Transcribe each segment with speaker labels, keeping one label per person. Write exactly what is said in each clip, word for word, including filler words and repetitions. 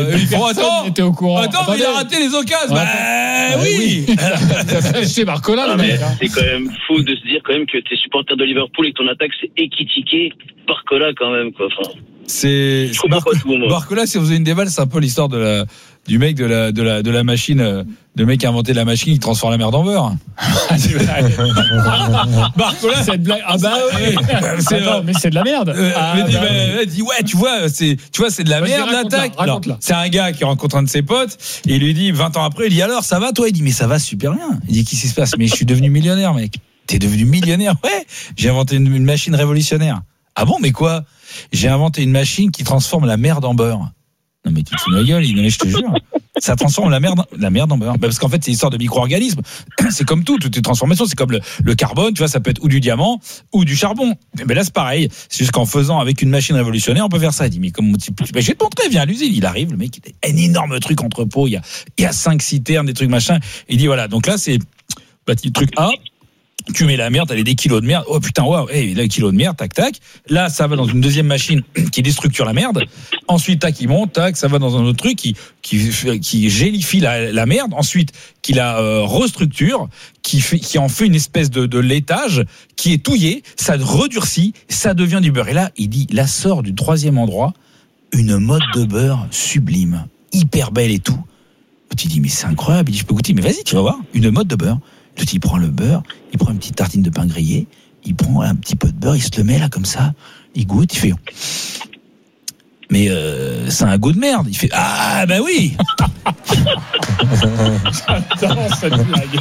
Speaker 1: euh, ils font attends,
Speaker 2: était au courant.
Speaker 1: attends, mais il a raté les occasions.
Speaker 2: Ouais.
Speaker 1: Bah oui.
Speaker 2: C'est Barcola, le
Speaker 3: mais
Speaker 2: mec.
Speaker 3: c'est quand même fou de se dire quand même que t'es supporter de Liverpool et que ton attaque c'est équitiqué Barcola quand même quoi. Enfin,
Speaker 1: C'est
Speaker 3: je comprends pas tout, moi.
Speaker 1: Barcola, si vous avez une déballe, c'est un peu l'histoire de la du mec de la de la de la machine, euh, le mec qui a inventé la machine qui transforme la merde en beurre. Barcola,
Speaker 2: Cette blague. Ah bah oui.
Speaker 1: c'est
Speaker 2: Attends, mais c'est de la merde.
Speaker 1: Euh,
Speaker 2: Ah,
Speaker 1: mais dit,
Speaker 2: bah,
Speaker 1: bah, elle dit ouais, tu vois, c'est tu vois, c'est de la
Speaker 2: Vas-y,
Speaker 1: merde
Speaker 2: raconte-la,
Speaker 1: l'attaque. Alors,
Speaker 2: raconte-la.
Speaker 1: c'est un gars qui rencontre un de ses potes et il lui dit vingt ans après, il dit alors ça va toi? Il dit mais ça va super bien. Il dit qu'est-ce qui se passe? Mais je suis devenu millionnaire, mec. T'es devenu millionnaire? Ouais. J'ai inventé une, une machine révolutionnaire. Ah bon, mais quoi? J'ai inventé une machine qui transforme la merde en beurre. Non mais tu te fous de ma gueule, non mais je te jure. Ça transforme la merde, la merde en beurre. Bah parce qu'en fait, c'est une histoire de micro-organismes. C'est comme tout, toutes les transformations. C'est comme le, le carbone, tu vois, ça peut être ou du diamant ou du charbon. Mais là, c'est pareil. C'est juste qu'en faisant avec une machine révolutionnaire, on peut faire ça. Il dit, mais comme, bah, je vais te montrer, viens à l'usine. Il arrive, le mec, il a un énorme truc entrepôt. Il y a, il y a cinq citernes, des trucs machin. Il dit, voilà. Donc là, c'est, petit truc A. Tu mets la merde, t'as des kilos de merde. Oh putain, waouh, hey, là, kilos de merde, tac, tac. Là, ça va dans une deuxième machine qui déstructure la merde. Ensuite, tac, il monte, tac, ça va dans un autre truc qui, qui, qui gélifie la, la merde. Ensuite, qui la euh, restructure, qui fait, qui en fait une espèce de, de laitage, qui est touillé, ça redurcit, ça devient du beurre. Et là, il dit, là sort du troisième endroit, une mode de beurre sublime, hyper belle et tout. Tu dis, mais c'est incroyable. Il dit, je peux goûter, mais vas-y, tu vas voir, une mode de beurre. Il prend le beurre, il prend une petite tartine de pain grillé, il prend un petit peu de beurre, il se le met là comme ça, il goûte, il fait mais euh, c'est un goût de merde. Il fait ah bah oui.
Speaker 2: J'adore cette blague.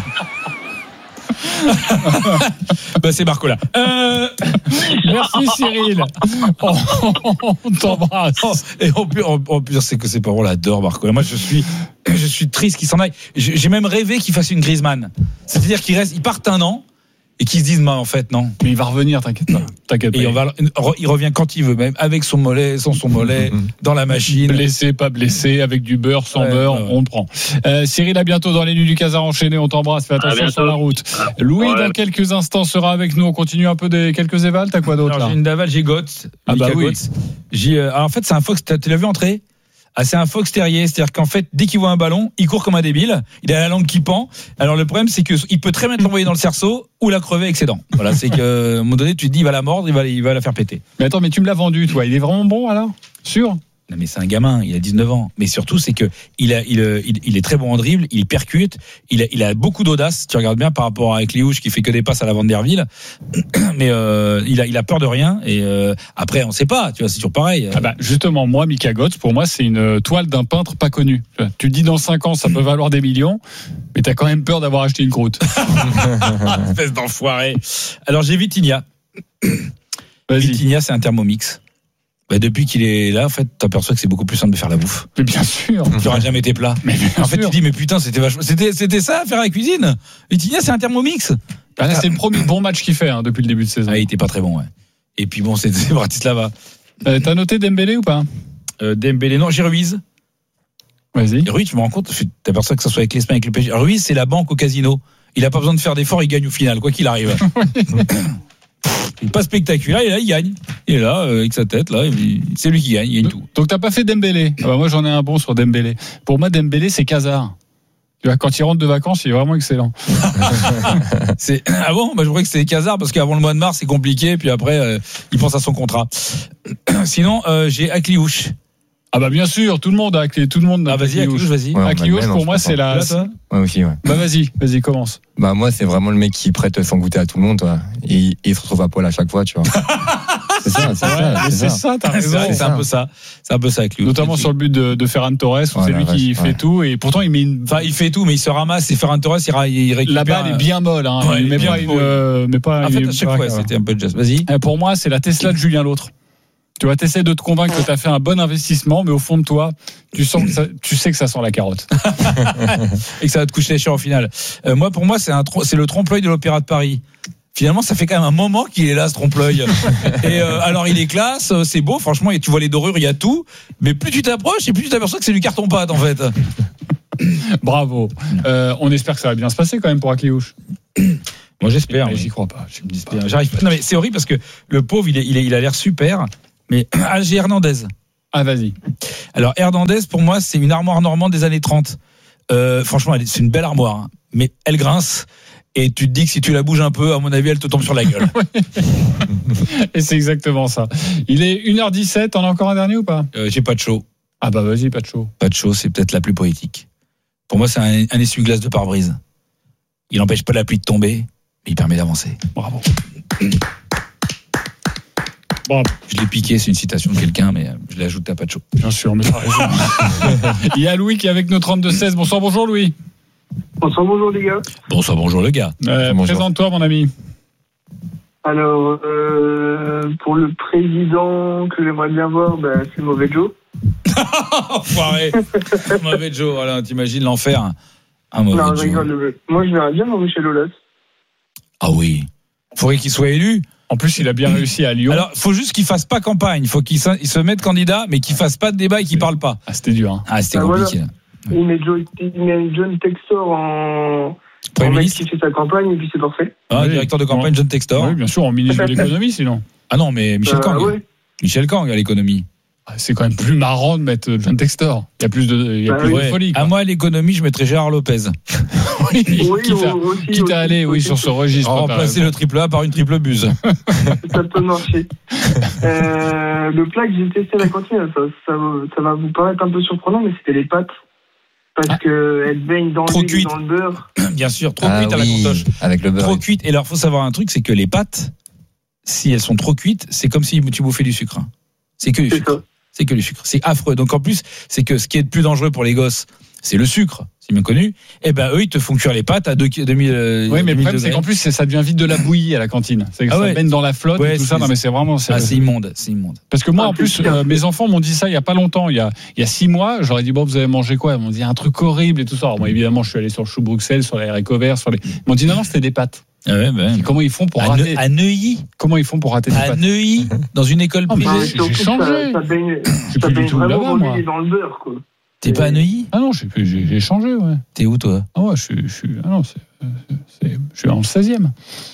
Speaker 1: Bah c'est Barcola. Euh...
Speaker 2: Merci Cyril. On, on t'embrasse.
Speaker 1: Et en plus, en, en plus, c'est que ses parents l'adorent, Barcola. Moi, je suis, je suis triste qu'il s'en aille. J'ai même rêvé qu'il fasse une Griezmann. C'est-à-dire qu'il reste, il part un an. Et qu'ils se disent, bah, en fait, non.
Speaker 2: Mais il va revenir, t'inquiète pas. T'inquiète pas.
Speaker 1: Et on va, il revient quand il veut, même avec son mollet, sans son mollet, dans la machine.
Speaker 2: Blessé, pas blessé, avec du beurre, sans
Speaker 1: ouais,
Speaker 2: beurre,
Speaker 1: ouais.
Speaker 2: on le prend. Euh, Cyril, à bientôt dans les nuits du Casar enchaîné. On t'embrasse, fais attention sur la route. Louis, ouais. Dans quelques instants, sera avec nous. On continue un peu des quelques évals. T'as quoi d'autre là?
Speaker 1: J'ai une daval, j'ai Götze.
Speaker 2: Ah bah oui.
Speaker 1: J'ai, euh, alors en fait, c'est un Fox. Tu l'as vu entrer? Ah, c'est un fox terrier, c'est-à-dire qu'en fait, dès qu'il voit un ballon, il court comme un débile, il a la langue qui pend. Alors le problème, c'est qu'il peut très bien l'envoyer dans le cerceau ou la crever avec ses dents. Voilà, c'est qu'à un moment donné, tu te dis, il va la mordre, il va, il va la faire péter.
Speaker 2: Mais attends, mais tu me l'as vendu, toi. Il est vraiment bon alors? Sûr?
Speaker 1: Non mais c'est un gamin, il a dix-neuf ans. Mais surtout, c'est que il a, il, il, il est très bon en dribble, il percute, il a, il a beaucoup d'audace. Tu regardes bien par rapport à Kliouche qui fait que des passes à la Van der Wiel. Mais euh, il a, il a peur de rien. Et euh, après, on sait pas. Tu vois, c'est toujours pareil.
Speaker 2: Ah bah justement, moi, Mika Götze, pour moi, c'est une toile d'un peintre pas connu. Tu te dis dans cinq ans, ça peut valoir des millions, mais t'as quand même peur d'avoir acheté une croûte.
Speaker 1: Espèce d'enfoiré. Alors j'ai Vitinha.
Speaker 2: Vas-y.
Speaker 1: Vitinha, c'est un Thermomix. Bah depuis qu'il est là, en fait, t'aperçois que c'est beaucoup plus simple de faire la bouffe.
Speaker 2: Mais bien sûr.
Speaker 1: Tu n'auras jamais tes plats.
Speaker 2: Mais bien
Speaker 1: en fait,
Speaker 2: sûr.
Speaker 1: tu dis, mais putain, c'était vachement, c'était, c'était ça, faire la cuisine. Vitinha, c'est un Thermomix.
Speaker 2: Ah, là, c'est le premier bon match qu'il fait hein, depuis le début de saison.
Speaker 1: Ah, il était pas très bon, ouais. Et puis bon, c'est, c'est Bratislava.
Speaker 2: Euh, t'as noté Dembélé ou pas?
Speaker 1: euh, Dembélé, non, j'ai Ruiz.
Speaker 2: Vas-y.
Speaker 1: Et Ruiz, tu me rends compte, t'aperçois que ça soit avec l'Espagne, avec le P S G. Ruiz, c'est la banque au casino. Il a pas besoin de faire d'efforts, il gagne au final, quoi qu'il arrive. Il est pas spectaculaire, et là, il gagne. Il est là, euh, avec sa tête, là, il, c'est lui qui gagne, il gagne
Speaker 2: donc,
Speaker 1: tout.
Speaker 2: Donc t'as pas fait Dembélé. Ah bah moi j'en ai un bon sur Dembélé. Pour moi Dembélé c'est Hazard. Tu vois, quand il rentre de vacances, il est vraiment excellent.
Speaker 1: C'est ah bon, bah, je croyais que c'était Hazard parce qu'avant le mois de mars c'est compliqué, puis après euh, il pense à son contrat. Sinon euh, j'ai Akliouche.
Speaker 2: Ah bah bien sûr, tout le monde a tout le monde.
Speaker 1: Ah vas-y Akliouche, vas-y.
Speaker 4: Ouais,
Speaker 2: Akliouche
Speaker 4: même,
Speaker 2: pour
Speaker 4: je
Speaker 2: moi c'est la.
Speaker 1: Là, toi
Speaker 4: Ouais, aussi, ouais.
Speaker 2: Bah vas-y, vas-y commence.
Speaker 4: Bah moi c'est vraiment le mec qui prête son goûter à tout le monde, toi. Et, et il se retrouve à poil à chaque fois, tu vois. C'est ça, c'est
Speaker 2: Ouais,
Speaker 4: ça.
Speaker 2: mais c'est ça, t'as
Speaker 1: C'est,
Speaker 2: raison.
Speaker 1: vrai, c'est
Speaker 4: ça.
Speaker 1: un peu ça. C'est un peu ça Akliouche.
Speaker 2: Notamment sur le but de, de Ferran Torres, où
Speaker 4: Ouais,
Speaker 2: c'est lui
Speaker 4: la
Speaker 2: qui
Speaker 4: vache,
Speaker 2: fait
Speaker 4: ouais.
Speaker 2: tout et pourtant il met une.
Speaker 1: Enfin, il fait tout, mais il se ramasse et Ferran Torres, il, ra- il récupère.
Speaker 2: La balle est bien molle, hein.
Speaker 1: Ouais,
Speaker 2: mais,
Speaker 1: bien
Speaker 2: pas une,
Speaker 1: molle.
Speaker 2: euh, mais pas.
Speaker 1: En fait,
Speaker 2: une-
Speaker 1: à chaque
Speaker 2: pas-
Speaker 1: fois, c'était un peu de jazz. Vas-y.
Speaker 2: Euh, Pour moi, c'est la Tesla de Julien L'Autre. Tu vois, t'essaies de te convaincre que t'as fait un bon investissement, mais au fond de toi, tu sens que ça, tu sais que ça sent la carotte.
Speaker 1: Et que ça va te coucher les chiens en finale. Euh, moi, pour moi, c'est un, tro- c'est le trompe-l'œil de l'Opéra de Paris. Finalement, ça fait quand même un moment qu'il est là, ce trompe-l'œil. Et euh, alors, il est classe, euh, c'est beau, franchement, et tu vois les dorures, il y a tout. Mais plus tu t'approches, et plus tu t'aperçois que c'est du carton-pâte, en fait.
Speaker 2: Bravo. Euh, on espère que ça va bien se passer quand même pour Akliouche.
Speaker 1: Moi, j'espère.
Speaker 2: Mais
Speaker 1: oui.
Speaker 2: j'y crois pas. J'y crois pas.
Speaker 1: J'espère. J'arrive pas. Non, mais c'est horrible parce que le pauvre, il, est, il, est, il a l'air super. Mais Alger Hernandez.
Speaker 2: Ah, vas-y.
Speaker 1: Alors, Hernandez, pour moi, c'est une armoire normande des années trente. Euh, franchement, elle- c'est une belle armoire, hein. Mais elle grince. Et tu te dis que si tu la bouges un peu, à mon avis, elle te tombe sur la gueule.
Speaker 2: Et c'est exactement ça. Il est une heure dix-sept, t'en as encore un dernier ou pas?
Speaker 1: Euh, j'ai pas de chaud.
Speaker 2: Ah bah vas-y, pas de chaud.
Speaker 1: Pas de chaud, c'est peut-être la plus poétique. Pour moi, c'est un, un essuie-glace de pare-brise. Il n'empêche pas la pluie de tomber, mais il permet d'avancer.
Speaker 2: Bravo. Bravo.
Speaker 1: Je l'ai piqué, c'est une citation de quelqu'un, mais euh, je l'ajoute à pas de chaud.
Speaker 2: Bien sûr, mais t'as raison. Il y a Louis qui est avec nos trente-deux seize. Bonsoir, bonjour Louis.
Speaker 5: Bonsoir, bonjour les gars.
Speaker 1: Bonsoir, bonjour le gars.
Speaker 2: Euh,
Speaker 4: Bonjour.
Speaker 2: Présente-toi mon ami.
Speaker 5: Alors, euh, pour le président que j'aimerais bien voir, bah, c'est Mauvais Joe.
Speaker 1: Enfoiré. Mauvais Joe, voilà, t'imagines l'enfer. Un mauvais
Speaker 5: Non, je
Speaker 1: Joe.
Speaker 5: rigole. Moi, je verrais bien voir Michel Aulas.
Speaker 1: Ah oui. Faudrait qu'il soit élu.
Speaker 2: En plus, il a bien réussi à Lyon.
Speaker 1: Alors, faut juste qu'il fasse pas campagne. Faut qu'il se, il se mette candidat, mais qu'il fasse pas de débat et qu'il parle pas.
Speaker 2: Ah, c'était dur. Hein.
Speaker 1: Ah, c'était
Speaker 5: Ah,
Speaker 1: compliqué.
Speaker 5: Il met, Joe, il met John Textor en,
Speaker 1: Premier
Speaker 5: en mec
Speaker 1: ministre.
Speaker 5: qui fait sa campagne, et puis c'est parfait.
Speaker 1: Ah,
Speaker 2: Oui.
Speaker 1: directeur de campagne,
Speaker 2: Ouais.
Speaker 1: John Textor.
Speaker 2: Oui, bien sûr, en ministre de l'économie sinon.
Speaker 1: Ah non, mais Michel
Speaker 5: Euh,
Speaker 1: Kang.
Speaker 5: ouais.
Speaker 1: Michel Kang à l'économie.
Speaker 2: Ah, c'est quand même plus marrant de mettre John Textor. Il y a plus de, il y a
Speaker 5: Bah
Speaker 2: plus
Speaker 5: oui.
Speaker 2: de folie. Quoi.
Speaker 1: À moi, à l'économie, je mettrais Gérard Lopez.
Speaker 2: Oui,
Speaker 5: Oui,
Speaker 2: quitte à,
Speaker 5: aussi,
Speaker 2: quitte
Speaker 5: aussi,
Speaker 2: à aller, oui,
Speaker 5: aussi.
Speaker 2: sur ce registre.
Speaker 1: Remplacer le triple A par une triple buse.
Speaker 5: Ça peut marcher. Euh, le plat que j'ai testé à la cantine, ça, ça, ça va vous paraître un peu surprenant, mais c'était les pâtes. Parce
Speaker 2: Ah.
Speaker 5: qu'elles baignent dans
Speaker 1: Trop
Speaker 5: l'huile et
Speaker 1: cuites.
Speaker 5: dans le beurre.
Speaker 1: Bien sûr, trop
Speaker 4: Ah
Speaker 1: cuite à la
Speaker 4: oui,
Speaker 1: cantoche.
Speaker 4: avec le beurre.
Speaker 1: Trop cuite. Et alors, faut savoir un truc, c'est que les pâtes, si elles sont trop cuites, c'est comme si tu bouffais du sucre. hein. C'est que du
Speaker 5: C'est
Speaker 1: sucre.
Speaker 5: ça.
Speaker 1: C'est que du sucre. C'est affreux. Donc en plus, c'est que ce qui est le plus dangereux pour les gosses, c'est le sucre, c'est bien connu. Et ben eux, ils te font cuire les pâtes à deux mille.
Speaker 2: Oui, mais le problème, c'est qu'en plus, c'est- ça devient vite de la bouillie à la cantine. C'est que
Speaker 1: Ah
Speaker 2: ça
Speaker 1: ouais.
Speaker 2: baigne dans la flotte
Speaker 1: Ouais,
Speaker 2: et tout ça.
Speaker 1: c'est-
Speaker 2: Non, mais c'est vraiment. c'est-
Speaker 1: Ah, c'est immonde, c'est immonde.
Speaker 2: Parce que moi,
Speaker 5: Ah,
Speaker 2: en plus,
Speaker 5: c'est sûr.
Speaker 2: euh, mes enfants m'ont dit ça il y a pas longtemps. Il y a, il y a six mois, j'aurais dit bon, vous avez mangé quoi? Ils m'ont dit un truc horrible et tout ça. Alors, moi, évidemment, je suis allé sur le chou Bruxelles, sur les haricots verts, sur les. Ils m'ont dit non, non, c'était des pâtes.
Speaker 1: Ah ouais, ben.
Speaker 2: Et comment ils font pour
Speaker 1: À,
Speaker 2: rater
Speaker 1: Neu- à Neuilly,
Speaker 2: Comment ils font pour rater des
Speaker 1: à
Speaker 2: pâtes
Speaker 1: Neuilly, dans une école
Speaker 2: Ah, mais
Speaker 1: privée.
Speaker 5: Non, mais
Speaker 2: j'ai-
Speaker 5: surtout
Speaker 2: j'ai
Speaker 5: que
Speaker 2: changé.
Speaker 5: Ça, ça baigne,
Speaker 2: Je suis
Speaker 5: ça
Speaker 2: plus du
Speaker 5: baigne
Speaker 2: tout
Speaker 5: vraiment
Speaker 2: là-bas,
Speaker 5: dans
Speaker 2: moi.
Speaker 5: l'huile et dans le beurre, quoi.
Speaker 1: T'es pas à Neuilly?
Speaker 2: Ah non, j'ai, j'ai, j'ai changé, ouais.
Speaker 1: T'es où toi?
Speaker 2: Ah ouais, je suis, je suis, ah non, c'est, c'est, je suis en seizième.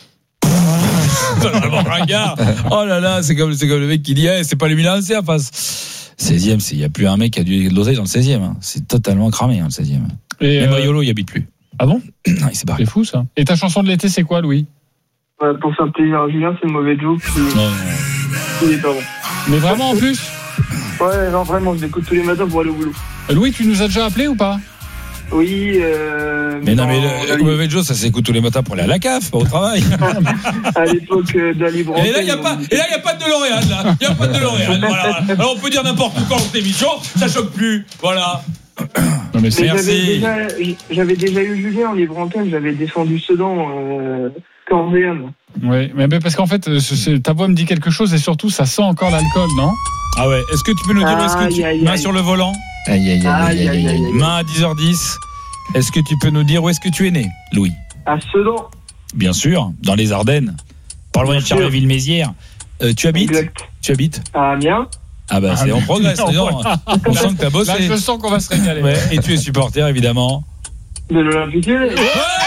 Speaker 1: Totalement ringard. Oh là là, c'est comme, c'est comme le mec qui dit, eh, c'est pas le Milan C en face. seizième, il n'y a plus un mec qui a du de l'oseille dans le seizième. hein. C'est totalement cramé, hein, le seizième.
Speaker 2: Et,
Speaker 1: Même
Speaker 2: euh,
Speaker 1: Riolo, il y habite plus.
Speaker 2: ah bon?
Speaker 1: Non, il s'est barré.
Speaker 2: C'est fou ça. Et ta chanson de l'été, c'est quoi, Louis?
Speaker 5: Ouais, pour faire plaisir à Julien, c'est le Mauvais Joe. Puis,
Speaker 1: Non, non,
Speaker 5: il est pas bon.
Speaker 2: Mais vraiment en plus?
Speaker 5: Ouais, non, vraiment, je l'écoute tous les matins pour aller au boulot.
Speaker 2: Louis, tu nous as déjà appelé ou pas?
Speaker 5: Oui, euh.
Speaker 1: Mais non, mais
Speaker 5: dans-
Speaker 1: le, le mauvais Joe, ça s'écoute tous les matins pour aller à la C A F, pas au travail.
Speaker 5: à l'époque euh, d'Ali Brandt.
Speaker 1: Et là, il n'y a pas, et là, il y a pas de DeLorean, là. Il n'y a pas de DeLorean. Voilà. Alors, on peut dire n'importe quoi dans cette émission, ça choque plus. Voilà.
Speaker 2: Non, mais c'est.
Speaker 5: Mais j'avais
Speaker 1: Merci.
Speaker 5: déjà, j'avais déjà eu Julien en libre antenne, j'avais défendu Sedan, euh, corps et âme.
Speaker 2: Ouais, mais mais parce qu'en fait, euh, c'est- c'est- ta voix me dit quelque chose et surtout, ça sent encore l'alcool, non?
Speaker 1: Ah ouais. Est-ce que tu peux nous dire où est-ce que tu.
Speaker 5: Aïe, aïe,
Speaker 1: Main
Speaker 5: aïe.
Speaker 1: sur le volant.
Speaker 4: Aïe, aïe, aïe, aïe, aïe, aïe.
Speaker 1: Main à dix heures dix. Est-ce que tu peux nous dire où est-ce que tu es né, Louis?
Speaker 5: À Sedan.
Speaker 1: Bien sûr, dans les Ardennes. Pas loin de
Speaker 5: Bien sûr.
Speaker 1: Charleville-Mézières. Euh, tu habites
Speaker 5: Exact.
Speaker 1: Tu habites
Speaker 5: À Amiens.
Speaker 1: Ah bah
Speaker 2: Ah,
Speaker 1: c'est
Speaker 2: mais-
Speaker 1: on progresse.
Speaker 2: on
Speaker 1: dis donc. On sent que t'as
Speaker 2: Là,
Speaker 1: bossé.
Speaker 2: je sens qu'on va se régaler.
Speaker 1: Ouais, et tu es supporter évidemment.
Speaker 5: De l'Olympique Lyonnais.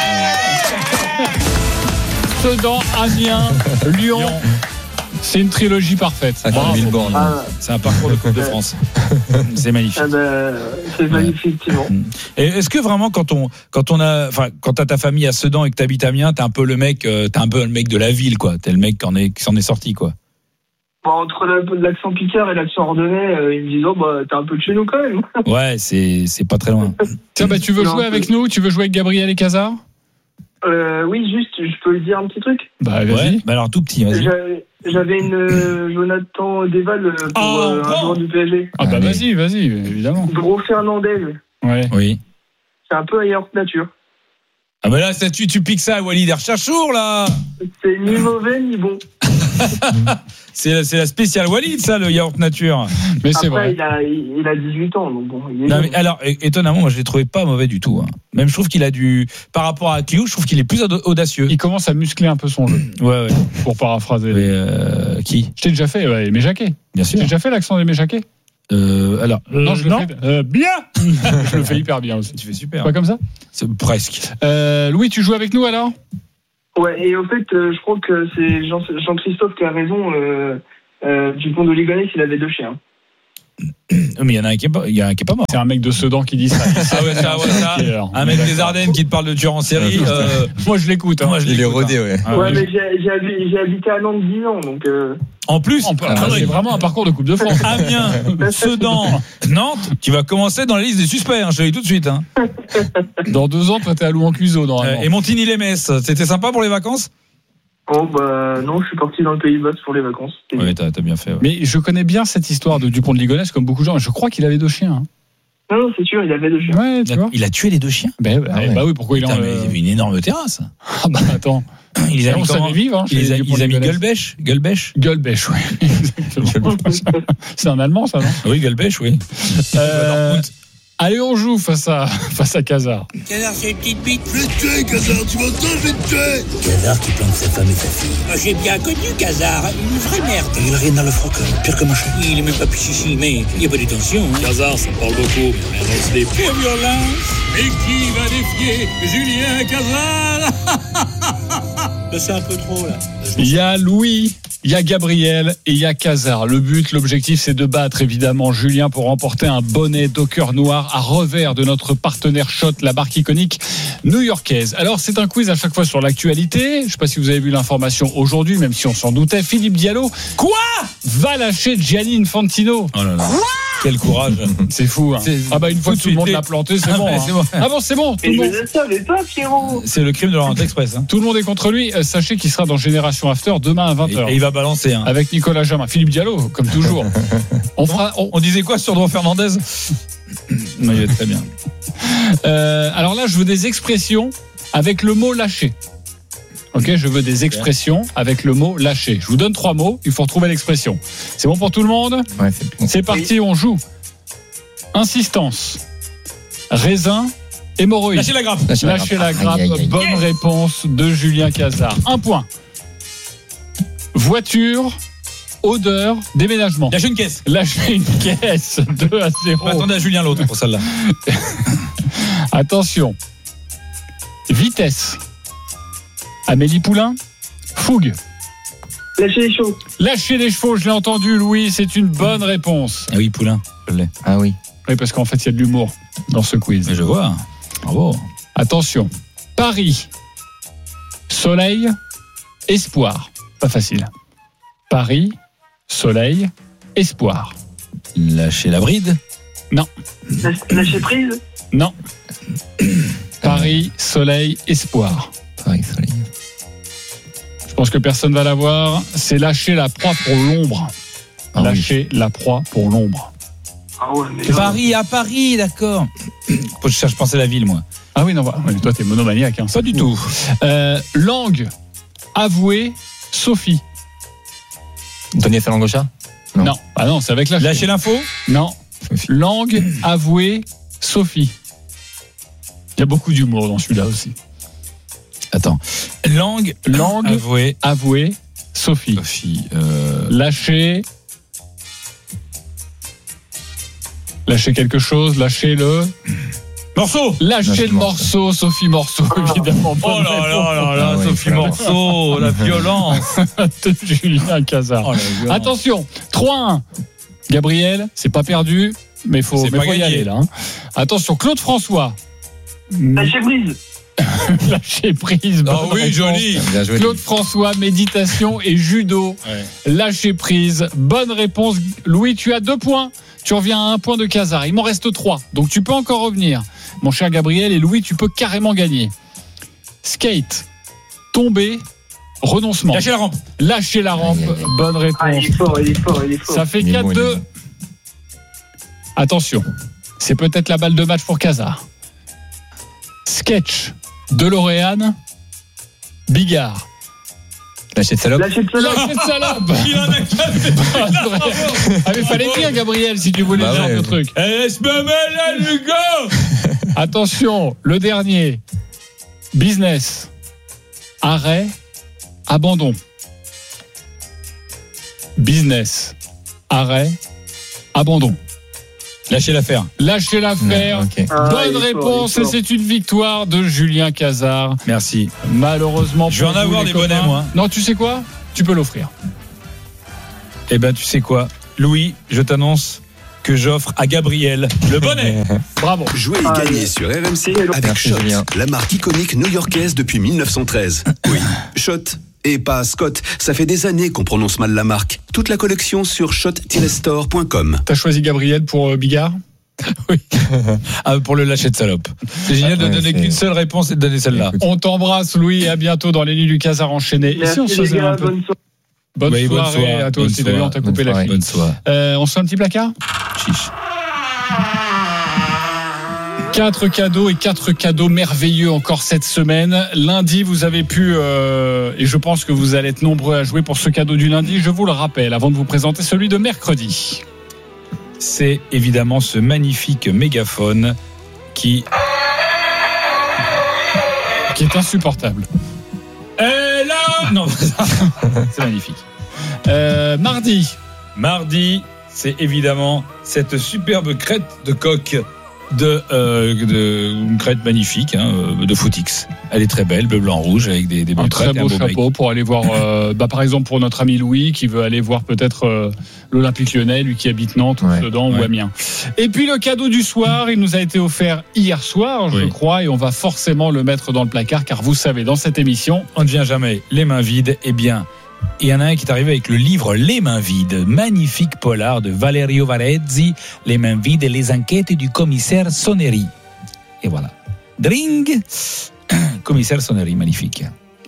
Speaker 2: Sedan, Amiens, Lyon. C'est une trilogie parfaite.
Speaker 4: Ça fait
Speaker 2: Bravo.
Speaker 4: mille bornes.
Speaker 5: Ah,
Speaker 1: C'est un parcours de Coupe de France. C'est magnifique.
Speaker 5: ah ben, c'est magnifique, effectivement.
Speaker 1: Et est-ce que vraiment quand on quand on a enfin quand t'as ta famille à Sedan et que t'habites à Amiens, t'es un peu le mec euh, t'es un peu le mec de la ville quoi. T'es le mec qui en est qui s'en est sorti quoi.
Speaker 5: Bon, entre la- l'accent picard et l'accent ordonnais, euh, ils me disent, oh, bah, t'es un peu de chez nous quand même.
Speaker 1: Ouais, c'est c'est pas très loin.
Speaker 2: Tiens, bah, tu veux
Speaker 5: Non,
Speaker 2: jouer avec nous? Tu veux jouer avec Gabriel et Casar?
Speaker 5: Euh, oui, juste, je peux lui dire un petit truc.
Speaker 2: Bah,
Speaker 1: Ouais.
Speaker 2: vas-y.
Speaker 1: Bah alors tout petit, vas-y.
Speaker 5: J'avais j'avais une euh, Jonathan Deval euh, pour
Speaker 1: Oh,
Speaker 5: euh, un
Speaker 1: bon.
Speaker 5: joueur du P S G.
Speaker 2: Ah, bah,
Speaker 4: Allez.
Speaker 2: vas-y, vas-y, évidemment.
Speaker 5: Gros Fernandez,
Speaker 2: Ouais.
Speaker 1: Oui.
Speaker 5: c'est un peu ailleurs que nature.
Speaker 1: Ah bah là ça, tu tu piques ça à Walid Erchachour là.
Speaker 5: C'est ni mauvais ni bon.
Speaker 1: C'est la- c'est la spéciale Walid ça le yaourt nature.
Speaker 2: Mais c'est
Speaker 5: Après,
Speaker 2: vrai.
Speaker 5: il a, il, il a dix-huit ans, donc bon, il est
Speaker 1: Non,
Speaker 5: bon.
Speaker 1: mais alors é- étonnamment moi je l'ai trouvé pas mauvais du tout. hein. Même je trouve qu'il a du par rapport à Clio, je trouve qu'il est plus auda- audacieux.
Speaker 2: Il commence à muscler un peu son jeu,
Speaker 1: Ouais ouais.
Speaker 2: pour paraphraser.
Speaker 1: Mais, euh, qui
Speaker 2: Je t'ai déjà fait, ouais, Aimé Jacquet.
Speaker 1: Bien
Speaker 2: Tu
Speaker 1: sûr.
Speaker 2: t'as déjà fait l'accent d'Aimé Jacquet?
Speaker 1: Euh, alors
Speaker 2: Non, je le
Speaker 1: non.
Speaker 2: fais euh, bien. Je le fais hyper bien aussi.
Speaker 1: Tu fais super.
Speaker 2: Pas comme ça?
Speaker 1: C'est presque.
Speaker 2: Euh, Louis, tu joues avec nous alors?
Speaker 5: Ouais, et au fait, euh, je crois que c'est Jean- Jean-Christophe qui a raison. Euh, euh, Dupont de Ligonnès, il avait deux chiens.
Speaker 1: Mais il y en a un qui est pas, il y a un qui est pas mort.
Speaker 2: C'est un mec de Sedan qui dit ça.
Speaker 1: Ah ouais, ça, ouais, ça. Un mec des Ardennes qui te parle de tueur en série. Euh,
Speaker 2: Moi, je l'écoute. Hein.
Speaker 1: moi, je
Speaker 4: Il est
Speaker 1: l'écoute,
Speaker 4: rodé,
Speaker 1: hein.
Speaker 4: ouais.
Speaker 1: Ah,
Speaker 5: Ouais,
Speaker 1: oui.
Speaker 5: mais j'ai, j'ai, habi- j'ai habité à Nantes dix ans, donc. Euh...
Speaker 1: En plus,
Speaker 2: On peut- ah, c'est vraiment un parcours de Coupe de France.
Speaker 1: Amiens, Sedan, Nantes, tu vas commencer dans la liste des suspects, hein, je te le dis tout de suite. Hein.
Speaker 2: Dans deux ans, toi, t'es à Louan-Cuiseau,
Speaker 1: Euh,
Speaker 2: normalement.
Speaker 1: et Montigny-les-Metz, c'était sympa pour les vacances?
Speaker 5: Oh, bah, non, je suis parti dans le Pays Basque pour les vacances. C'était
Speaker 1: Oui, t'as, t'as bien fait. Ouais.
Speaker 2: Mais je connais bien cette histoire de Dupont de Ligonnès, comme beaucoup de gens. Je crois qu'il avait deux chiens. Hein.
Speaker 5: Non, non, c'est sûr, il avait deux chiens.
Speaker 2: Ouais, tu
Speaker 1: Il a,
Speaker 2: vois.
Speaker 1: il a tué les deux chiens.
Speaker 2: Ben, bah,
Speaker 4: Ah ouais.
Speaker 2: bah oui, pourquoi il en.
Speaker 1: Putain, mais
Speaker 2: euh,
Speaker 1: il y avait une énorme terrasse.
Speaker 2: Ah bah attends.
Speaker 1: Il les a
Speaker 2: on
Speaker 1: mis comment
Speaker 2: savait vivre. Hein,
Speaker 1: Il les
Speaker 2: chez
Speaker 1: a,
Speaker 2: Dupont
Speaker 1: ils
Speaker 2: de
Speaker 1: a mis
Speaker 2: Ligonnès.
Speaker 1: Gueulbech Gueulbech
Speaker 2: Gueulbech, oui. Exactement. C'est un Allemand, ça, non
Speaker 1: Oui, Gueulbech, oui.
Speaker 2: euh, Allez, on joue face à, face à Casar.
Speaker 6: Casar, c'est une petite bite.
Speaker 7: Je vais te tuer, Casar, tu m'entends, je vais te tuer.
Speaker 6: Casar qui plante sa femme et sa fille. Ah, j'ai bien connu Casar, une vraie merde. Il a rien dans le froc, pire que machin. Il est même pas pichichi, mais il n'y a pas de tension. Hein.
Speaker 7: Casar, ça parle beaucoup, mais rien dans ce dépôt.
Speaker 6: Pure violence.
Speaker 7: Mais qui va défier Julien Casar?
Speaker 6: C'est un peu trop, là.
Speaker 2: Il y a Louis, il y a Gabriel et il y a Casar. Le but, l'objectif, c'est de battre évidemment Julien pour remporter un bonnet Docker noir à revers de notre partenaire Shot, la marque iconique new-yorkaise. Alors, c'est un quiz à chaque fois sur l'actualité. Je ne sais pas si vous avez vu l'information aujourd'hui, même si on s'en doutait. Philippe Diallo, quoi va lâcher Gianni Infantino.
Speaker 1: Oh là là. Quel courage.
Speaker 2: C'est fou. Hein.
Speaker 1: C'est-
Speaker 2: Ah bah une fois
Speaker 1: tout
Speaker 2: que
Speaker 1: de
Speaker 2: tout le monde
Speaker 1: suite.
Speaker 2: l'a planté, c'est
Speaker 1: Ah
Speaker 2: bon.
Speaker 1: bah,
Speaker 2: hein.
Speaker 1: c'est bon.
Speaker 2: Ah bon, c'est bon. Tout
Speaker 5: Et
Speaker 2: le
Speaker 5: je
Speaker 2: monde.
Speaker 5: ne savais pas, Pierrot.
Speaker 1: C'est le crime de l'Orient Express. Hein.
Speaker 2: Tout le monde est contre lui. Euh, Sachez qu'il sera dans Génération After demain à vingt
Speaker 1: Et,
Speaker 2: heures.
Speaker 1: et il va balancer. Hein.
Speaker 2: Avec Nicolas Jamin. Philippe Diallo, comme toujours. On fera. on-
Speaker 1: On disait quoi sur Dron Fernandez? Non, il est très bien.
Speaker 2: euh, alors là, je veux des expressions avec le mot lâcher. Ok, je veux des expressions avec le mot lâcher. Je vous donne trois mots. Il faut retrouver l'expression. C'est bon pour tout le monde?
Speaker 4: Ouais, c'est bon.
Speaker 2: C'est parti, on joue. Insistance, raisin, hémorroïde.
Speaker 1: Lâchez la grappe.
Speaker 4: Lâchez la
Speaker 2: Lâchez
Speaker 4: grappe.
Speaker 2: la grappe.
Speaker 4: Aïe, aïe, aïe.
Speaker 2: Bonne réponse de Julien Casar. Un point. Voiture, odeur, déménagement.
Speaker 1: Lâchez une caisse.
Speaker 2: Lâchez une caisse. deux à zéro.
Speaker 1: Attendez à Julien l'autre pour celle-là.
Speaker 2: Attention. Vitesse. Amélie Poulain. Fougue.
Speaker 5: Lâchez les chevaux.
Speaker 2: Lâcher les chevaux, je l'ai entendu, Louis, c'est une bonne réponse.
Speaker 1: Ah oui, Poulain, je l'ai.
Speaker 4: Ah oui.
Speaker 2: Oui, parce qu'en fait, il y a de l'humour dans ce quiz.
Speaker 1: Mais je vois. Bravo.
Speaker 2: Attention. Paris. Soleil. Espoir. Pas facile. Paris. Soleil. Espoir.
Speaker 1: Lâchez la bride.
Speaker 5: Lâche- Lâchez prise.
Speaker 2: Non. Paris. Soleil. Espoir.
Speaker 4: Pareil, soleil.
Speaker 2: Je pense que personne va l'avoir. C'est lâcher la proie pour l'ombre.
Speaker 4: Ah oui.
Speaker 2: Lâcher la proie pour l'ombre.
Speaker 5: Ah ouais, mais.
Speaker 1: Paris, à Paris, d'accord. Je cherche penser la ville, moi.
Speaker 2: Ah oui, non, bah, ouais, toi, t'es monomaniaque. Hein,
Speaker 1: Pas du tout.
Speaker 2: Euh, langue. Avouer. Sophie.
Speaker 4: Tony Salangocha? Non.
Speaker 2: Non. Ah non, c'est avec lâcher.
Speaker 1: Lâchez l'info.
Speaker 2: Non.
Speaker 4: Sophie.
Speaker 2: Langue, avouer, Sophie. Il y a beaucoup d'humour dans celui-là aussi.
Speaker 1: Attends. Langue.
Speaker 2: Langue,
Speaker 1: Avoué.
Speaker 2: avouer, Sophie.
Speaker 1: Sophie. Euh...
Speaker 2: Lâcher. Lâcher quelque chose, lâcher le.
Speaker 1: Morceau.
Speaker 2: Lâcher
Speaker 4: Lâcher
Speaker 2: le
Speaker 4: le
Speaker 2: morceau, Sophie Morceau, évidemment.
Speaker 1: Oh là là là là,
Speaker 4: Ah oui,
Speaker 1: Sophie
Speaker 4: voilà.
Speaker 1: Morceau, la violence.
Speaker 2: de Julien Casar.
Speaker 1: Oh, la violence.
Speaker 2: Attention, trois un. Gabriel, c'est pas perdu, mais faut,
Speaker 1: C'est
Speaker 2: mais
Speaker 1: pas
Speaker 2: faut y
Speaker 1: gagné.
Speaker 2: aller là. hein. Attention, Claude François.
Speaker 5: Lâchez prise.
Speaker 2: Lâcher prise. bonne
Speaker 1: Oh oui,
Speaker 2: réponse.
Speaker 1: joli.
Speaker 4: Bien joué.
Speaker 2: Claude François, méditation et judo.
Speaker 1: Ouais.
Speaker 2: Lâcher prise. Bonne réponse. Louis, tu as deux points. Tu reviens à un point de Casar. Il m'en reste trois. Donc tu peux encore revenir. Mon cher Gabriel et Louis, tu peux carrément gagner. Skate. Tomber. Renoncement.
Speaker 1: Lâchez la rampe.
Speaker 2: Lâcher la rampe.
Speaker 4: Aïe, aïe, aïe.
Speaker 2: Bonne
Speaker 5: Ah,
Speaker 2: réponse.
Speaker 5: il est fort, il est fort, il est fort.
Speaker 2: Ça fait
Speaker 4: Il est
Speaker 2: quatre
Speaker 4: bon, il est
Speaker 2: deux.
Speaker 4: bon.
Speaker 2: Attention. C'est peut-être la balle de match pour Casar. Sketch. DeLorean. Bigard.
Speaker 4: Lâchez de salope.
Speaker 5: Lâchez de salope.
Speaker 2: Lâcher de salope.
Speaker 1: Il en a quatre.
Speaker 2: Ah mais fallait dire Gabriel si tu voulais
Speaker 4: Bah
Speaker 2: ce genre
Speaker 4: ouais.
Speaker 2: de truc.
Speaker 1: Laisse me mettre là, Hugo.
Speaker 2: Attention, le dernier. Business. Arrêt. Abandon. Business. Arrêt. Abandon.
Speaker 1: Lâchez l'affaire.
Speaker 2: Lâchez l'affaire.
Speaker 4: Ok.
Speaker 5: Ah,
Speaker 2: Bonne
Speaker 5: il est fort,
Speaker 2: réponse
Speaker 5: il est
Speaker 2: et
Speaker 5: fort.
Speaker 2: c'est une victoire de Julien Casar.
Speaker 1: Merci.
Speaker 2: Malheureusement
Speaker 1: Je vais
Speaker 2: pour
Speaker 1: en
Speaker 2: vous,
Speaker 1: avoir
Speaker 2: les
Speaker 1: des bonnets,
Speaker 2: copains.
Speaker 1: moi.
Speaker 2: Non, tu sais quoi? Tu peux l'offrir.
Speaker 1: Eh ben, tu sais quoi, Louis, je t'annonce que j'offre à Gabriel. Le bonnet.
Speaker 2: Bravo.
Speaker 8: Jouez et
Speaker 5: Ah,
Speaker 8: gagnez
Speaker 5: oui.
Speaker 8: sur R M C avec
Speaker 4: Merci,
Speaker 8: Shot,
Speaker 4: Julien.
Speaker 8: la marque iconique new-yorkaise depuis mille neuf cent treize. Oui, Shot et pas Scott. Ça fait des années qu'on prononce mal la marque. Toute la collection sur shot tiret store point com.
Speaker 2: T'as choisi Gabriel pour euh, Bigard?
Speaker 1: Oui. Ah, pour le lâcher de salope. C'est génial de
Speaker 4: Ouais,
Speaker 1: donner
Speaker 4: c'est-
Speaker 1: qu'une seule réponse et de donner celle-là.
Speaker 2: On t'embrasse, Louis, et à bientôt dans les nuits du Casar enchaîné. Et si on
Speaker 5: Merci
Speaker 2: se
Speaker 5: les
Speaker 2: faisait
Speaker 5: gars,
Speaker 2: un peu.
Speaker 5: bonne soirée.
Speaker 2: Bonne,
Speaker 1: Oui, bonne
Speaker 2: soirée
Speaker 1: soirée,
Speaker 2: à toi
Speaker 1: bonne
Speaker 2: aussi. D'ailleurs, on t'a
Speaker 1: soirée,
Speaker 2: coupé
Speaker 4: bonne
Speaker 2: la
Speaker 4: soirée.
Speaker 2: fille.
Speaker 1: Bonne soirée.
Speaker 2: Euh, on se fait un petit placard?
Speaker 1: Chiche.
Speaker 2: Quatre cadeaux et quatre cadeaux merveilleux encore cette semaine. Lundi, vous avez pu, euh, et je pense que vous allez être nombreux à jouer pour ce cadeau du lundi. Je vous le rappelle avant de vous présenter celui de mercredi.
Speaker 1: C'est évidemment ce magnifique mégaphone qui.
Speaker 2: Qui est insupportable.
Speaker 1: Et là Non, c'est magnifique.
Speaker 2: Euh, mardi,
Speaker 1: Mardi, c'est évidemment cette superbe crête de coq de, euh, de une crête magnifique hein, de Footix. Elle est très belle, bleu, blanc, rouge avec des, des belles
Speaker 2: un très
Speaker 1: crêtes et un
Speaker 2: beau
Speaker 1: beau bec.
Speaker 2: chapeau pour aller voir, euh, bah, par exemple pour notre ami Louis qui veut aller voir peut-être euh, l'Olympique Lyonnais, lui qui habite Nantes,
Speaker 4: Ouais,
Speaker 2: Sedan ou
Speaker 1: ouais.
Speaker 2: Amiens. Et puis le cadeau du soir, il nous a été offert hier soir, je
Speaker 1: Oui.
Speaker 2: crois, et on va forcément le mettre dans le placard car vous savez, dans cette émission,
Speaker 1: On ne vient jamais les mains vides. Eh bien, il y en a un qui est arrivé avec le livre Les mains vides, magnifique polar de Valerio Varezzi, Les mains vides et les enquêtes du commissaire Soneri. Et voilà. Dring Commissaire Soneri, magnifique.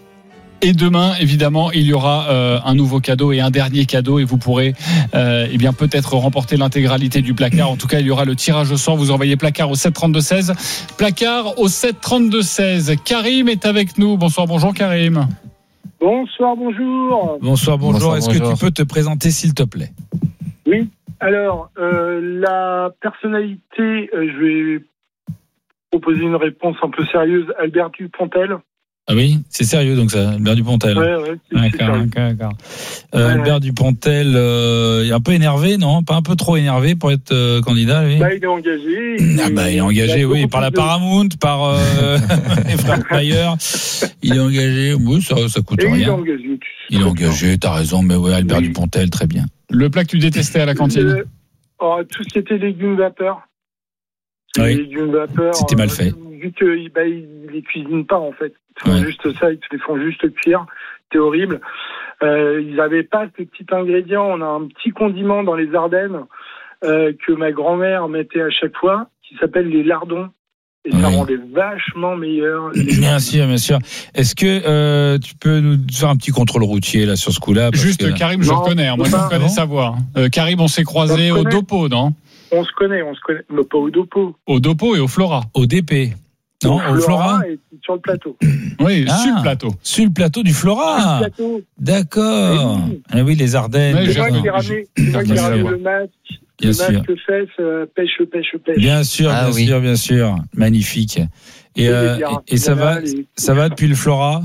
Speaker 2: et demain, évidemment, il y aura euh, un nouveau cadeau et un dernier cadeau et vous pourrez euh, eh bien peut-être remporter l'intégralité du placard. En tout cas, il y aura le tirage au sort. Vous envoyez placard au sept trente-deux seize. Placard au sept trente-deux seize. Karim est avec nous. Bonsoir, bonjour Karim.
Speaker 5: Bonsoir, bonjour.
Speaker 1: Bonsoir, bonjour.
Speaker 4: Bonsoir,
Speaker 1: Est-ce
Speaker 4: bonjour.
Speaker 1: que tu peux te présenter, s'il te plaît?
Speaker 5: Oui, alors, euh, la personnalité, euh, je vais proposer une réponse un peu sérieuse. Albert Dupontel.
Speaker 1: Ah oui, c'est sérieux donc ça, Albert Dupontel.
Speaker 5: Ouais, ouais, c'est- c'est
Speaker 1: D'accord,
Speaker 5: sérieux.
Speaker 1: d'accord, d'accord. Euh,
Speaker 5: Ouais,
Speaker 1: Albert
Speaker 5: ouais.
Speaker 1: Dupontel, euh, il est un peu énervé, non? Pas un peu trop énervé pour être euh, candidat, lui?
Speaker 5: Bah, il est engagé.
Speaker 1: Ah bah, il est engagé,
Speaker 5: a
Speaker 1: oui,
Speaker 5: beaucoup
Speaker 1: par la
Speaker 5: de-
Speaker 1: Paramount, par euh, les frères Payer. Il est engagé, oui, ça, ça coûte
Speaker 5: Et oui, il est
Speaker 1: rien.
Speaker 5: engagé. tu sais
Speaker 1: Il est
Speaker 5: très
Speaker 1: engagé, t'as raison, mais ouais, Albert
Speaker 5: Oui.
Speaker 1: Dupontel, très bien.
Speaker 2: Le plat que tu détestais à la
Speaker 5: bien.
Speaker 2: cantine.
Speaker 5: Euh, oh, tout ce qui était légumes vapeur.
Speaker 1: Oui.
Speaker 5: Les légumes vapeur.
Speaker 1: C'était mal fait.
Speaker 5: Vu qu'ils bah, ils les cuisinent pas, en fait. Ils font
Speaker 1: Ouais.
Speaker 5: juste ça, ils te les font juste cuire. C'était horrible. Euh, ils n'avaient pas ces petits ingrédients. On a un petit condiment dans les Ardennes euh, que ma grand-mère mettait à chaque fois, qui s'appelle les lardons. Et ça
Speaker 1: Oui.
Speaker 5: rendait vachement meilleur. les-
Speaker 1: Bien sûr, bien sûr. Est-ce que euh, tu peux nous faire un petit contrôle routier là sur ce coup-là parce
Speaker 2: Juste
Speaker 1: que-
Speaker 2: Karim, je
Speaker 5: Non,
Speaker 2: le connais. hein. Moi, je
Speaker 5: pas.
Speaker 2: connais
Speaker 1: Ah bon
Speaker 2: sa voix. Euh, Karim, on s'est croisés
Speaker 5: On se
Speaker 2: au
Speaker 5: connaît.
Speaker 2: Dopo, non?
Speaker 5: On se connaît, on se connaît. Mais pas au Dopo.
Speaker 2: Au Dopo et au Flora.
Speaker 1: Au D P. Non, au Flora.
Speaker 5: Et sur le plateau.
Speaker 2: Oui,
Speaker 1: Ah.
Speaker 2: sur le plateau.
Speaker 1: Sur le plateau du Flora.
Speaker 5: Sur le plateau.
Speaker 1: D'accord.
Speaker 5: Eh oui.
Speaker 1: Ah oui, les Ardennes.
Speaker 2: Ouais,
Speaker 5: C'est
Speaker 2: j'ai
Speaker 5: moi
Speaker 2: raison.
Speaker 5: qui ai ramené, c'est moi qui ai
Speaker 1: Bien
Speaker 5: ramené
Speaker 1: sûr.
Speaker 5: le masque.
Speaker 1: Bien
Speaker 5: le
Speaker 1: sûr.
Speaker 5: masque fesse, euh, pêche, pêche, pêche.
Speaker 1: Bien sûr,
Speaker 4: Ah
Speaker 1: bien
Speaker 4: oui.
Speaker 1: sûr, bien sûr. Magnifique. Et,
Speaker 5: Et
Speaker 1: euh,
Speaker 5: les bières
Speaker 1: et ça va,
Speaker 5: artisanales et-
Speaker 1: ça va depuis le Flora.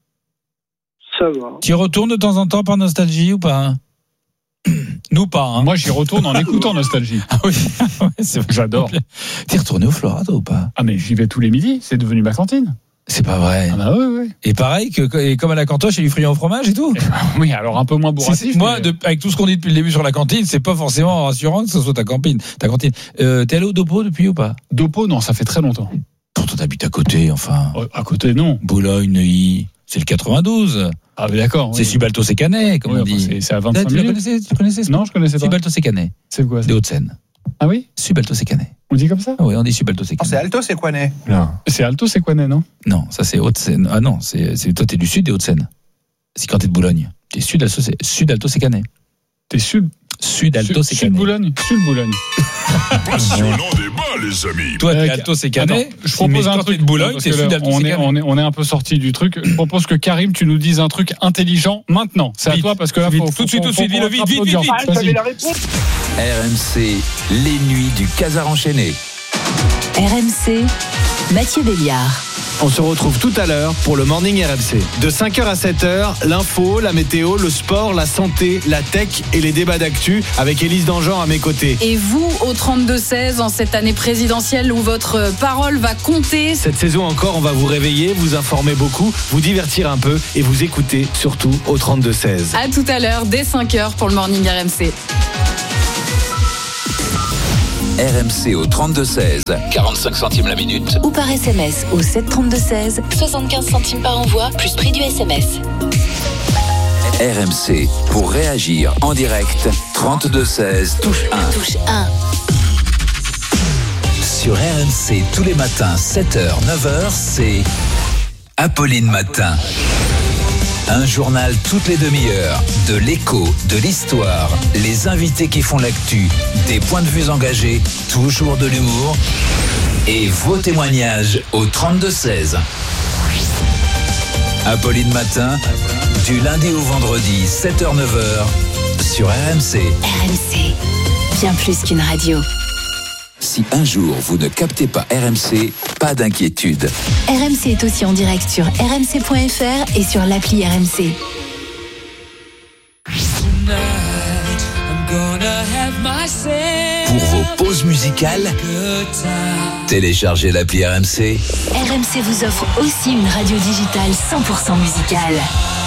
Speaker 5: Ça va.
Speaker 1: Tu y retournes de temps en temps par nostalgie ou pas? Nous pas. Hein.
Speaker 2: Moi, j'y retourne en écoutant Nostalgie.
Speaker 1: Ah oui, ouais, c'est vrai.
Speaker 2: J'adore.
Speaker 1: T'es retourné au Flora toi ou pas?
Speaker 2: Ah, mais j'y vais tous les midis. C'est devenu ma cantine.
Speaker 1: C'est pas vrai.
Speaker 2: Ah, bah oui, oui.
Speaker 1: Et pareil que et comme à la cantoche, il y a du friand au fromage et tout.
Speaker 2: Oui, alors un peu moins
Speaker 1: Si
Speaker 2: bourratif.
Speaker 1: c'est- moi,
Speaker 2: mais-
Speaker 1: de- avec tout ce qu'on dit depuis le début sur la cantine, c'est pas forcément rassurant que ce soit ta cantine. Ta cantine. Euh, T'es allé au Dopo depuis ou pas?
Speaker 2: Dopo, non, ça fait très longtemps.
Speaker 1: Pourtant, t'habites à côté, enfin.
Speaker 2: Oh, à côté, non.
Speaker 1: Boulogne, Neuilly, c'est le quatre-vingt-douze.
Speaker 2: Ah, mais d'accord.
Speaker 1: C'est
Speaker 2: oui.
Speaker 1: Subalto Sécanet, comme
Speaker 2: Oui,
Speaker 1: on
Speaker 2: enfin,
Speaker 1: dit.
Speaker 2: c'est- C'est à
Speaker 1: Ah,
Speaker 2: vingt-cinq
Speaker 1: tu la
Speaker 2: minutes.
Speaker 1: connaissais, tu connaissais ce
Speaker 2: Non, je connaissais pas.
Speaker 1: Subalto Sécanet,
Speaker 2: C'est quoi ça?
Speaker 1: des Hauts-de-Seine.
Speaker 2: Ah oui?
Speaker 1: Subalto Sécanet.
Speaker 2: On dit comme ça?
Speaker 1: Ah oui, on dit Subalto Sécanet.
Speaker 9: C'est Alto, c'est quoi, né
Speaker 4: Non.
Speaker 2: C'est Alto, c'est quoi, non?
Speaker 1: Non, ça c'est Haute-Seine. Ah non, c'est, c'est toi t'es du sud des Hauts-de-Seine. C'est quand t'es de Boulogne. T'es sud Alto, sud Alto Sécanet.
Speaker 2: T'es sud.
Speaker 1: Sud Alto
Speaker 2: Sud
Speaker 1: Sécanet.
Speaker 2: Boulogne. Sud Boulogne.
Speaker 10: Passionnant débat, les amis.
Speaker 1: Toi t'es
Speaker 2: Euh,
Speaker 1: Alto Sécanet.
Speaker 2: Attends, je propose
Speaker 1: mais
Speaker 2: un
Speaker 1: quand
Speaker 2: truc.
Speaker 1: t'es de Boulogne,
Speaker 2: parce
Speaker 1: c'est
Speaker 2: que là,
Speaker 1: sud Alto
Speaker 2: on est,
Speaker 1: Sécanet.
Speaker 2: on est, on est un peu sorti du truc. Je propose que Karim, tu nous dises un truc intelligent maintenant. C'est à
Speaker 1: Vite,
Speaker 2: toi parce que là,
Speaker 1: vite,
Speaker 2: faut,
Speaker 1: tout de suite,
Speaker 2: faut-
Speaker 1: tout de suite,
Speaker 2: faut-
Speaker 1: vite,
Speaker 2: faut
Speaker 1: vite,
Speaker 2: rattraper
Speaker 1: vite,
Speaker 2: l'audience.
Speaker 5: Ah, t'avais
Speaker 2: Vas-y.
Speaker 5: la réponse.
Speaker 11: R M C, les nuits du Casar enchaîné.
Speaker 12: R M C, Mathieu Béliard.
Speaker 13: On se retrouve tout à l'heure pour le Morning R M C. De cinq heures à sept heures, l'info, la météo, le sport, la santé, la tech et les débats d'actu avec Élise Dangean à mes côtés.
Speaker 14: Et vous, au trente-deux seize, en cette année présidentielle où votre parole va compter.
Speaker 13: Cette saison encore, on va vous réveiller, vous informer beaucoup, vous divertir un peu et vous écouter surtout au trente-deux seize.
Speaker 14: À tout à l'heure, dès cinq heures pour le Morning R M C.
Speaker 11: R M C au trente-deux seize, quarante-cinq centimes la minute.
Speaker 12: Ou par S M S au sept trente-deux seize, soixante-quinze centimes par envoi, plus prix du S M S.
Speaker 11: R M C, pour réagir en direct, trente-deux seize, touche un.
Speaker 12: Touche un.
Speaker 11: Sur R M C, tous les matins, sept heures, neuf heures, c'est Apolline Matin. Un journal toutes les demi-heures, de l'écho, de l'histoire, les invités qui font l'actu, des points de vue engagés, toujours de l'humour et vos témoignages au trente-deux seize. Apolline Matin, du lundi au vendredi, sept heures, neuf heures, sur R M C.
Speaker 12: R M C, bien plus qu'une radio.
Speaker 11: Si un jour vous ne captez pas R M C, pas d'inquiétude.
Speaker 12: R M C est aussi en direct sur r m c point f r et sur l'appli R M C.
Speaker 11: Pour vos pauses musicales, téléchargez l'appli R M C.
Speaker 12: R M C vous offre aussi une radio digitale cent pour cent musicale.